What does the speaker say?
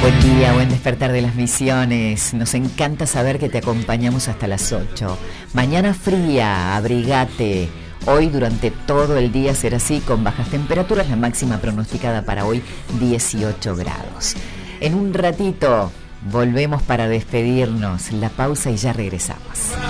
Buen día, buen despertar de las Misiones. Nos encanta saber que te acompañamos hasta las 8. Mañana fría, abrigate. Hoy durante todo el día será así, con bajas temperaturas. La máxima pronosticada para hoy, 18 grados. En un ratito volvemos para despedirnos. La pausa y ya regresamos.